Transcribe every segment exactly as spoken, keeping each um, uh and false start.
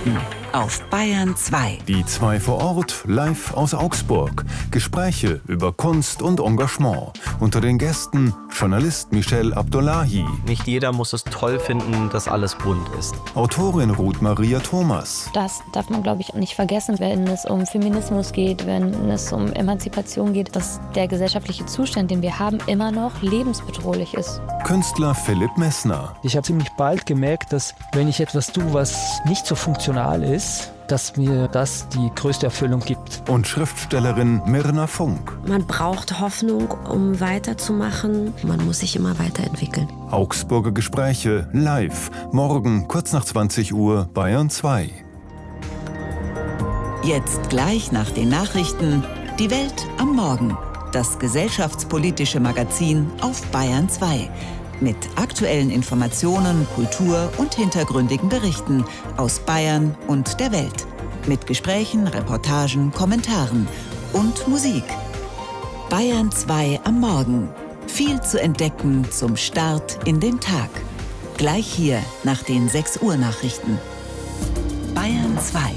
Nachrichten auf Bayern zwei. Die zwei vor Ort, live aus Augsburg. Gespräche über Kunst und Engagement. Unter den Gästen Journalist Michel Abdullahi. Nicht jeder muss es toll finden, dass alles bunt ist. Autorin Ruth Maria Thomas. Das darf man, glaube ich, nicht vergessen, wenn es um Feminismus geht, wenn es um Emanzipation geht, dass der gesellschaftliche Zustand, den wir haben, immer noch lebensbedrohlich ist. Künstler Philipp Messner. Ich habe ziemlich bald gemerkt, dass wenn ich etwas tue, was nicht so funktional ist, dass mir das die größte Erfüllung gibt. Und Schriftstellerin Mirna Funk. Man braucht Hoffnung, um weiterzumachen. Man muss sich immer weiterentwickeln. Augsburger Gespräche live. Morgen kurz nach zwanzig Uhr Bayern zwei. Jetzt gleich nach den Nachrichten die Welt am Morgen. Das gesellschaftspolitische Magazin auf Bayern zwei. Mit aktuellen Informationen, Kultur und hintergründigen Berichten aus Bayern und der Welt. Mit Gesprächen, Reportagen, Kommentaren und Musik. Bayern zwei am Morgen. Viel zu entdecken zum Start in den Tag. Gleich hier nach den sechs Uhr Nachrichten. Bayern zwei.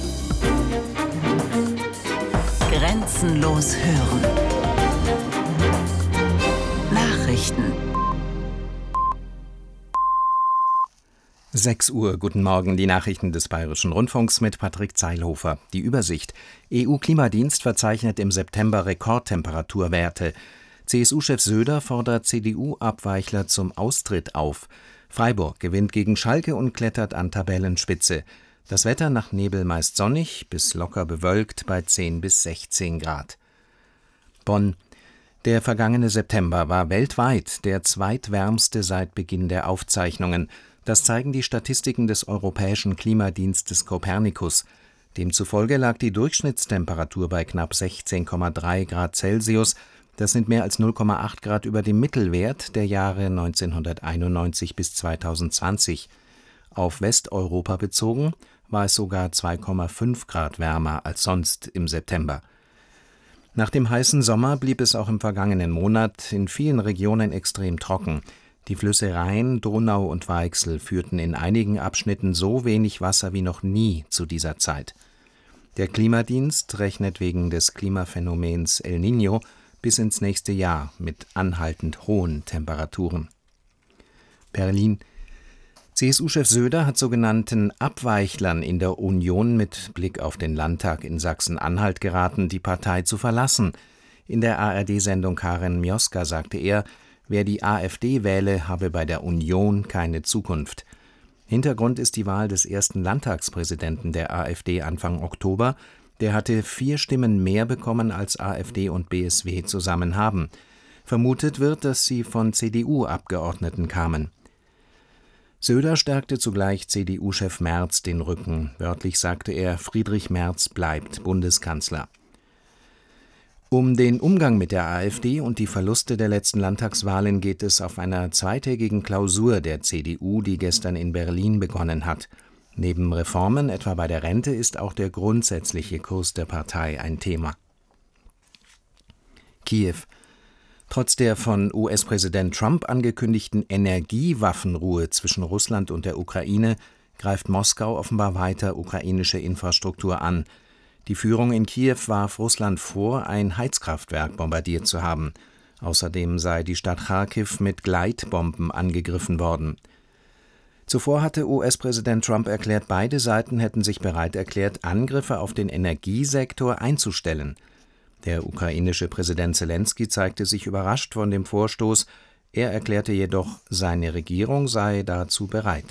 Grenzenlos hören. Nachrichten. sechs Uhr, guten Morgen, die Nachrichten des Bayerischen Rundfunks mit Patrick Zeilhofer. Die Übersicht. E U-Klimadienst verzeichnet im September Rekordtemperaturwerte. C S U-Chef Söder fordert C D U-Abweichler zum Austritt auf. Freiburg gewinnt gegen Schalke und klettert an Tabellenspitze. Das Wetter nach Nebel meist sonnig, bis locker bewölkt bei zehn bis sechzehn Grad. Bonn. Der vergangene September war weltweit der zweitwärmste seit Beginn der Aufzeichnungen. Das zeigen die Statistiken des Europäischen Klimadienstes Copernicus. Demzufolge lag die Durchschnittstemperatur bei knapp sechzehn Komma drei Grad Celsius. Das sind mehr als null Komma acht Grad über dem Mittelwert der Jahre neunzehnhunderteinundneunzig bis zweitausendzwanzig. Auf Westeuropa bezogen war es sogar zwei Komma fünf Grad wärmer als sonst im September. Nach dem heißen Sommer blieb es auch im vergangenen Monat in vielen Regionen extrem trocken. Die Flüsse Rhein, Donau und Weichsel führten in einigen Abschnitten so wenig Wasser wie noch nie zu dieser Zeit. Der Klimadienst rechnet wegen des Klimaphänomens El Niño bis ins nächste Jahr mit anhaltend hohen Temperaturen. Berlin. C S U-Chef Söder hat sogenannten Abweichlern in der Union mit Blick auf den Landtag in Sachsen-Anhalt geraten, die Partei zu verlassen. In der A R D-Sendung Karin Mioska sagte er, wer die AfD wähle, habe bei der Union keine Zukunft. Hintergrund ist die Wahl des ersten Landtagspräsidenten der AfD Anfang Oktober. Der hatte vier Stimmen mehr bekommen, als AfD und B S W zusammen haben. Vermutet wird, dass sie von C D U-Abgeordneten kamen. Söder stärkte zugleich C D U-Chef Merz den Rücken. Wörtlich sagte er, Friedrich Merz bleibt Bundeskanzler. Um den Umgang mit der AfD und die Verluste der letzten Landtagswahlen geht es auf einer zweitägigen Klausur der C D U, die gestern in Berlin begonnen hat. Neben Reformen, etwa bei der Rente, ist auch der grundsätzliche Kurs der Partei ein Thema. Kiew. Trotz der von U S-Präsident Trump angekündigten Energiewaffenruhe zwischen Russland und der Ukraine greift Moskau offenbar weiter ukrainische Infrastruktur an. Die Führung in Kiew warf Russland vor, ein Heizkraftwerk bombardiert zu haben. Außerdem sei die Stadt Charkiw mit Gleitbomben angegriffen worden. Zuvor hatte U S-Präsident Trump erklärt, beide Seiten hätten sich bereit erklärt, Angriffe auf den Energiesektor einzustellen. Der ukrainische Präsident Selenskyj zeigte sich überrascht von dem Vorstoß. Er erklärte jedoch, seine Regierung sei dazu bereit.